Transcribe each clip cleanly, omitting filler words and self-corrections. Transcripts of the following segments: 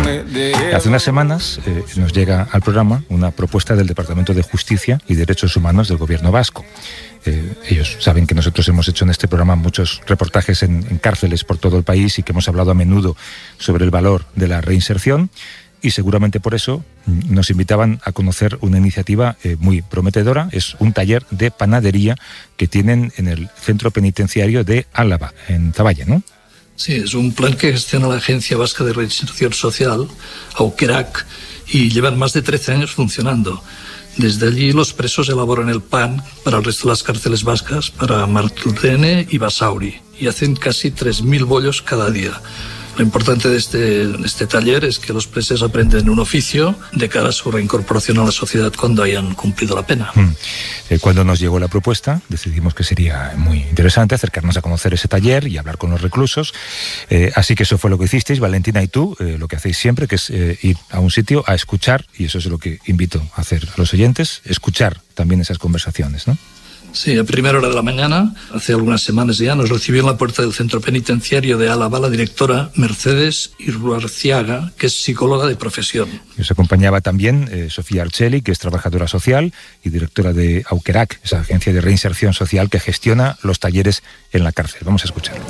Hace unas semanas nos llega al programa una propuesta del Departamento de Justicia y Derechos Humanos del Gobierno vasco. Ellos saben que nosotros hemos hecho en este programa muchos reportajes en cárceles por todo el país y que hemos hablado a menudo sobre el valor de la reinserción, y seguramente por eso nos invitaban a conocer una iniciativa muy prometedora. Es un taller de panadería que tienen en el centro penitenciario de Álava, en Zavalla, ¿no? Sí, es un plan que gestiona la Agencia Vasca de Reinserción Social, Aukerak, y llevan más de 13 años funcionando. Desde allí los presos elaboran el pan para el resto de las cárceles vascas, para Marturene y Basauri, y hacen casi 3.000 bollos cada día. Lo importante de este taller es que los presos aprenden un oficio de cara a su reincorporación a la sociedad cuando hayan cumplido la pena. Cuando nos llegó la propuesta, decidimos que sería muy interesante acercarnos a conocer ese taller y hablar con los reclusos. Así que eso fue lo que hicisteis, Valentina y tú, lo que hacéis siempre, que es ir a un sitio a escuchar, y eso es lo que invito a hacer a los oyentes, escuchar también esas conversaciones, ¿no? Sí, a primera hora de la mañana, hace algunas semanas ya, nos recibió en la puerta del centro penitenciario de Álava la directora Mercedes Irruarciaga, que es psicóloga de profesión. Nos acompañaba también Sofía Arceli, que es trabajadora social y directora de Aukerak, esa agencia de reinserción social que gestiona los talleres en la cárcel. Vamos a escucharlo.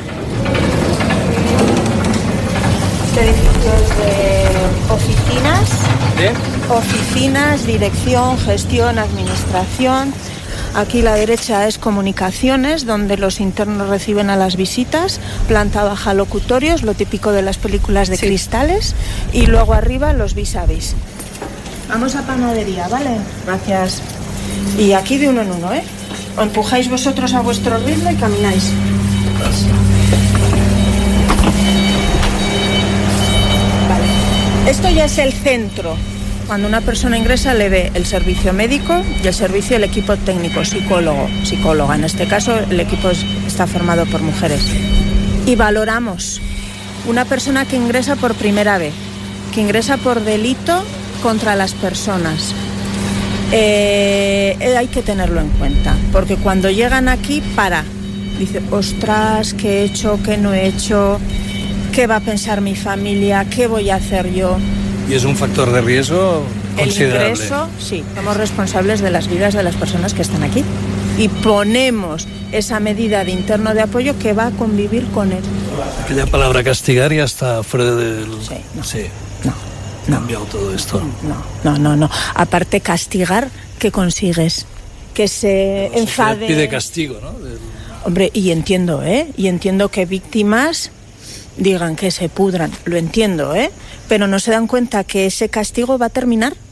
Este edificio es de oficinas. Oficinas, dirección, gestión, administración. Aquí la derecha es comunicaciones, donde los internos reciben a las visitas. Planta baja, locutorios, lo típico de las películas de cristales. Y luego arriba los vis-a-vis. Vamos a panadería, ¿vale? Gracias. Y aquí de uno en uno, ¿eh? O empujáis vosotros a vuestro ritmo y camináis. Vale. Esto ya es el centro. Cuando una persona ingresa le ve el servicio médico y el servicio del equipo técnico, psicóloga. En este caso el equipo está formado por mujeres. Y valoramos una persona que ingresa por primera vez, que ingresa por delito contra las personas. Hay que tenerlo en cuenta, porque cuando llegan aquí dice, ostras, ¿qué he hecho? ¿Qué no he hecho? ¿Qué va a pensar mi familia? ¿Qué voy a hacer yo? Y es un factor de riesgo considerable. El ingreso, sí, somos responsables de las vidas de las personas que están aquí. Y ponemos esa medida de interno de apoyo que va a convivir con él. Aquella palabra castigar ya está fuera del... Sí, no. No. Cambiado todo esto. No. Aparte, castigar, ¿qué consigues? Que se enfade. Pide castigo, ¿no? Hombre, y entiendo que víctimas digan que se pudran, lo entiendo, pero no se dan cuenta que ese castigo va a terminar